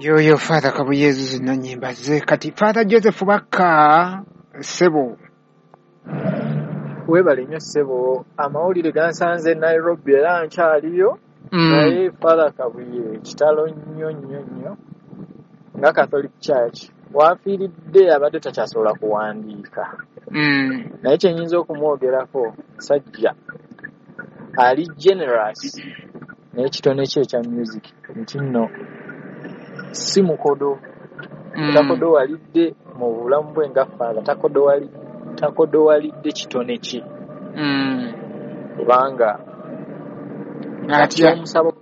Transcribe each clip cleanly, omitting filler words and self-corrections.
yoyo Father Kabuyezu zino nyimba ze kati Father Joseph Baka Sebo webale nnyo ssebo amawulire gansanze Nairobi era nkyaliyo naye Father Kabuye kitalo nnyo nga Catholic Church wafiiridde abadde takyasobola kuwandiika naye kyenyinza okumwogerako sajja ali generous naye kitone kye ekya music nti nno si mukodo takodowalidde mu bulamu bwe nga Father takodowalidde kitone kye kubanga atyomusabo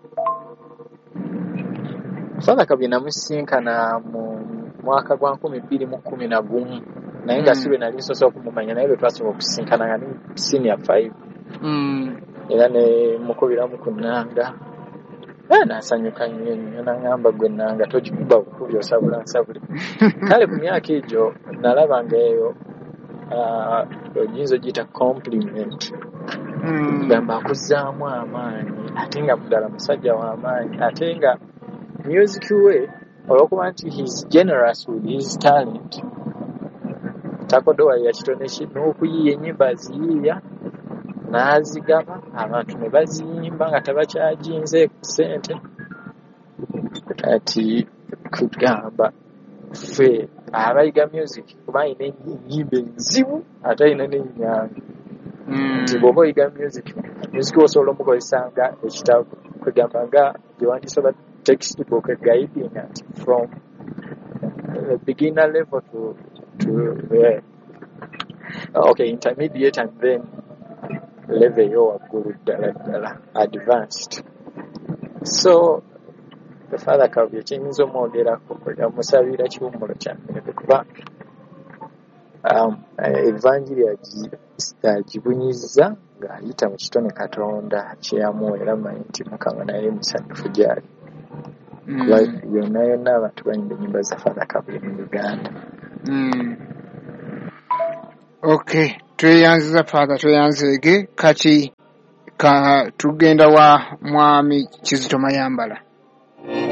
Father Kabuye namusinkana mu mwaka gwa 2011 naye nga sibe nali nsobola okumumanya naye twasobola okusinkana nga ni senior 5 era ne mukubiramu ku nnanga nasanyuka nnyo n'angamba gwe nnanga togikuba bukubi osabula nsabule kale ku myaka egyo nalabanga eyo oyinza ogiyita compliment gamba akuzzaamu amaanyi ate nga muddala musajja w'amaanyi ate nga music we olwokuba nti he's generous with his talent takodowalira kitone ki n'okuyiiya ennyimba aziyiiya n'azigaba abantu ne baziyimba nga tebakyajinze ku ssente kati kugamba ffe abayiga music kuba alina ennyimba enzibu ate alina n'ennyanga nti bw'oba oyiga music osobola omukozesa nga ekitabo kwegamba nga gyewandiisa oba textbook guiding it from the beginner level to intermediate and then level yo waggulu ddala advanced. So the Father Kabuye kiyinza omwogerako yamusabira kiwummulo kyange kuba evanjiri agibunyiza ng'ayita mu kitone Katonda kyeyamuwa era manyi nti Mukama naye musanyufu gyali kuba yonna abantu banyimba ennyimba za Father Kabuye mu Uganda. Okay, tweyanziza Father tweyanzege kati tugenda wa mwami Kizito Mayambala.